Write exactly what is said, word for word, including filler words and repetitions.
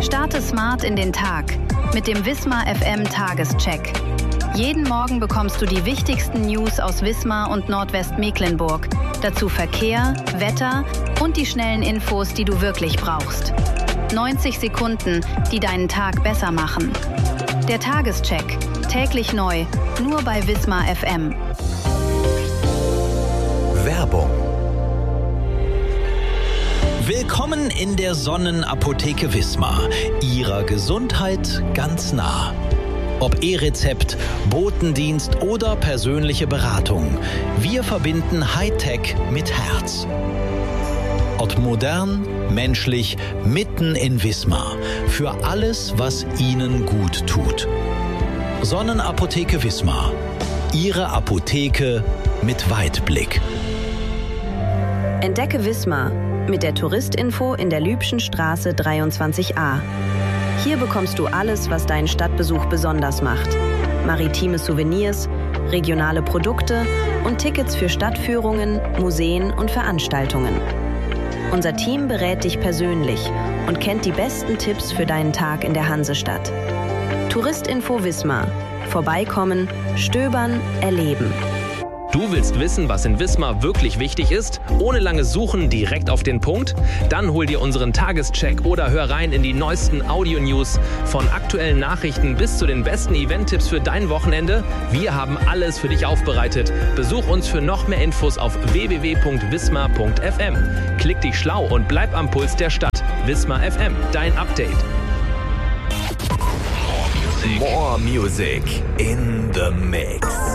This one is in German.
Starte smart in den Tag mit dem Wismar F M Tagescheck. Jeden Morgen bekommst du die wichtigsten News aus Wismar und Nordwestmecklenburg. Dazu Verkehr, Wetter und die schnellen Infos, die du wirklich brauchst. neunzig Sekunden, die deinen Tag besser machen. Der Tagescheck. Täglich neu. Nur bei Wismar F M. Werbung. Willkommen in der Sonnenapotheke Wismar. Ihrer Gesundheit ganz nah. Ob E-Rezept, Botendienst oder persönliche Beratung. Wir verbinden Hightech mit Herz. Ob modern, menschlich, mitten in Wismar. Für alles, was Ihnen gut tut. Sonnenapotheke Wismar. Ihre Apotheke mit Weitblick. Entdecke Wismar mit der Touristinfo in der Lübschen Straße dreiundzwanzig a. Hier bekommst du alles, was deinen Stadtbesuch besonders macht. Maritime Souvenirs, regionale Produkte und Tickets für Stadtführungen, Museen und Veranstaltungen. Unser Team berät dich persönlich und kennt die besten Tipps für deinen Tag in der Hansestadt. Touristinfo Wismar. Vorbeikommen, stöbern, erleben. Du willst wissen, was in Wismar wirklich wichtig ist? Ohne langes Suchen direkt auf den Punkt? Dann hol dir unseren Tagescheck oder hör rein in die neuesten Audio-News. Von aktuellen Nachrichten bis zu den besten Event-Tipps für dein Wochenende. Wir haben alles für dich aufbereitet. Besuch uns für noch mehr Infos auf w w w punkt wismar punkt f m. Klick dich schlau und bleib am Puls der Stadt. Wismar F M, dein Update. More music in the mix.